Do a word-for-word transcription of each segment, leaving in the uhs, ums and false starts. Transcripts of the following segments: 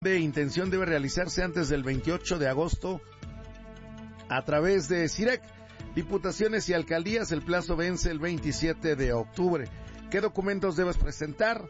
de intención debe realizarse antes del veintiocho de agosto a través de C I R E C. Diputaciones y alcaldías, el plazo vence el veintisiete de octubre. ¿Qué documentos debes presentar?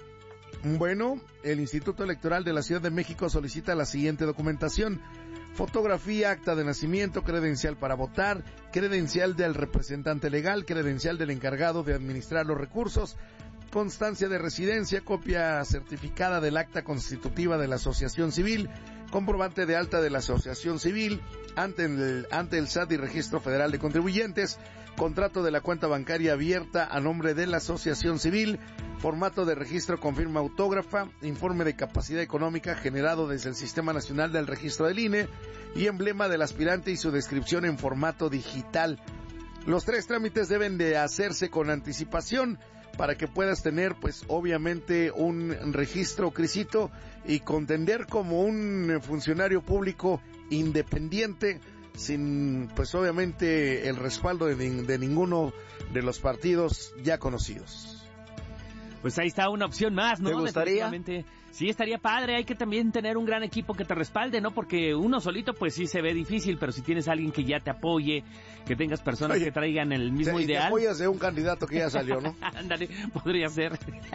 Bueno, el Instituto Electoral de la Ciudad de México solicita la siguiente documentación: fotografía, acta de nacimiento, credencial para votar, credencial del representante legal, credencial del encargado de administrar los recursos, constancia de residencia, copia certificada del acta constitutiva de la asociación civil, comprobante de alta de la asociación civil ante el, ante el S A T y Registro Federal de Contribuyentes, contrato de la cuenta bancaria abierta a nombre de la asociación civil, formato de registro con firma autógrafa, informe de capacidad económica generado desde el Sistema Nacional del Registro del I N E y emblema del aspirante y su descripción en formato digital. Los tres trámites deben de hacerse con anticipación para que puedas tener, pues, obviamente, un registro, Crisito, y contender como un funcionario público independiente, sin, pues, obviamente, el respaldo de, de ninguno de los partidos ya conocidos. Pues ahí está una opción más, ¿no? ¿Te gustaría? Sí, estaría padre. Hay que también tener un gran equipo que te respalde, ¿no? Porque uno solito, pues sí se ve difícil, pero si tienes a alguien que ya te apoye, que tengas personas Oye, que traigan el mismo te, ideal. Y te apoyas de un candidato que ya salió, ¿no? Ándale, podría ser.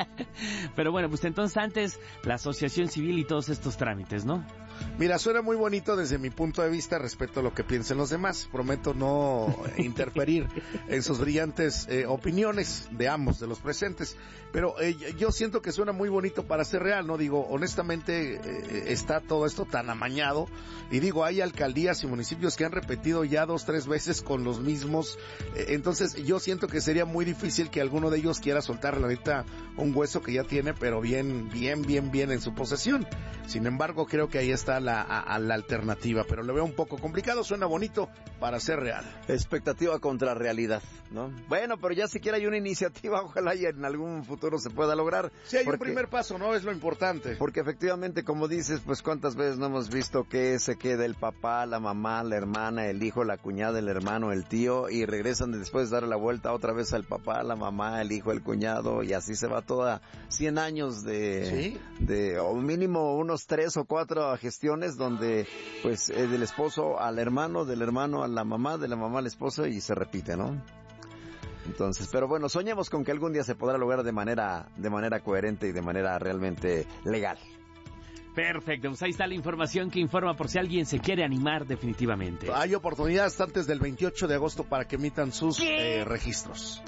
Pero bueno, pues entonces antes la asociación civil y todos estos trámites, ¿no? Mira, suena muy bonito desde mi punto de vista respecto a lo que piensen los demás. Prometo no interferir en sus brillantes eh, opiniones de ambos, de los presentes. Pero eh, yo siento que suena muy bonito para ser real, ¿no? Digo, honestamente, eh, está todo esto tan amañado. Y digo, hay alcaldías y municipios que han repetido ya dos, tres veces con los mismos. Eh, entonces, yo siento que sería muy difícil que alguno de ellos quiera soltar ahorita un hueso que ya tiene, pero bien, bien, bien, bien en su posesión. Sin embargo, creo que ahí está la, a, a la alternativa, pero lo veo un poco complicado. Suena bonito para ser real. Expectativa contra realidad, ¿no? Bueno, pero ya siquiera hay una iniciativa, ojalá y en algún futuro se pueda lograr. Sí, hay porque, un primer paso, ¿no? Es lo importante. Porque efectivamente, como dices, pues cuántas veces no hemos visto que se queda el papá, la mamá, la hermana, el hijo, la cuñada, el hermano, el tío, y regresan después de dar la vuelta otra vez al papá, la mamá, el hijo, el cuñado, y así se va toda cien años de, ¿Sí? de o mínimo unos tres o cuatro gestiones donde, pues, eh, del esposo al hermano, del hermano a la mamá, de la mamá al esposo, y se repite, ¿no? Entonces, pero bueno, soñemos con que algún día se podrá lograr de manera, de manera coherente y de manera realmente legal. Perfecto, pues ahí está la información que informa por si alguien se quiere animar definitivamente. Hay oportunidades antes del veintiocho de agosto para que emitan sus eh, registros.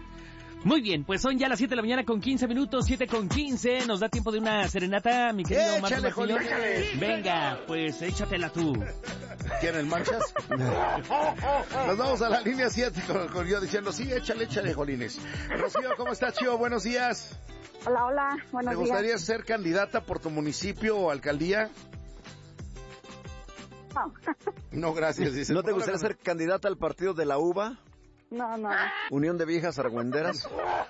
Muy bien, pues son ya las siete de la mañana con quince minutos, siete con quince, nos da tiempo de una serenata, mi querido Marco Martino. Venga, pues échatela tú. ¿Quieren manchas? Nos vamos a la línea siete con, con yo diciendo, sí, échale, échale, jolines. Rocío, ¿cómo estás, Chío? Buenos días. Hola, hola, buenos días. ¿Te gustaría días. ser candidata por tu municipio o alcaldía? No. No, gracias. Dice, ¿No te gustaría ser candidata al partido de la uva? No, no. ¿Unión de Viejas Argüenderas?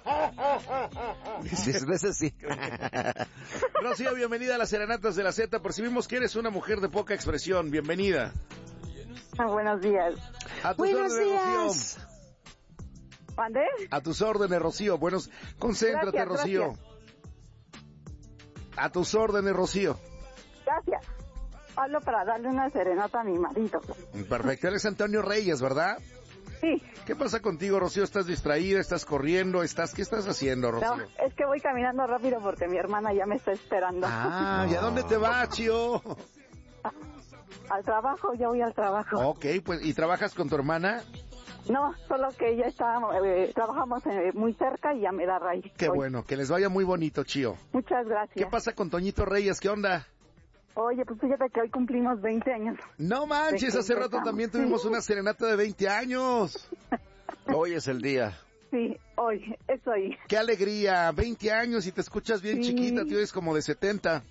Diez veces sí. Rocío, bienvenida a las Serenatas de la Z. Percibimos que eres una mujer de poca expresión. Bienvenida. Buenos días. A tus Buenos órdenes, días. Rocío. ¿Mande? A tus órdenes, Rocío. Buenos, concéntrate, Gracias, Rocío. Gracias. A tus órdenes, Rocío. Gracias. Hablo para darle una serenata a mi marido. Perfecto. Eres Antonio Reyes, ¿verdad? Sí. ¿Qué pasa contigo, Rocío? ¿Estás distraída? ¿Estás corriendo? ¿Estás ¿Qué estás haciendo, Rocío? No, es que voy caminando rápido porque mi hermana ya me está esperando. Ah, ¿y a dónde te vas, Chío? Al trabajo, ya voy al trabajo. Ok, pues, ¿y trabajas con tu hermana? No, solo que ella está, eh, trabajamos eh, muy cerca y ya me da raíz. Qué hoy. bueno, que les vaya muy bonito, Chío. Muchas gracias. ¿Qué pasa con Toñito Reyes? ¿Qué onda? Oye, pues fíjate que hoy cumplimos veinte años. No manches, hace rato también tuvimos una serenata de veinte años. Hoy es el día. Sí, hoy, es hoy. Qué alegría, veinte años y te escuchas bien Sí. chiquita, tío, eres como de setenta.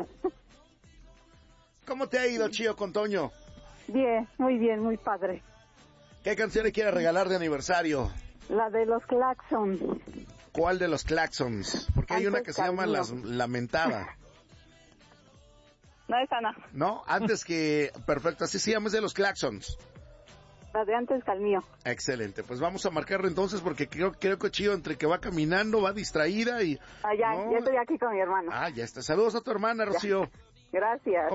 ¿Cómo te ha ido, Chío, con Toño? Bien, muy bien, muy padre. ¿Qué canción le quieres regalar de aniversario? La de los Claxons. ¿Cuál de los Claxons? Porque hay Antes una que se llama Calmío. Las Lamentada. No, esa no. ¿No? Antes que... Perfecto, así se llama, es de los Claxons. La de antes Calmío. Excelente, pues vamos a marcarlo entonces porque creo, creo que Chío entre que va caminando, va distraída y... Ah, ya, no. ya estoy aquí con mi hermano. Ah, ya está. Saludos a tu hermana, Rocío. Gracias.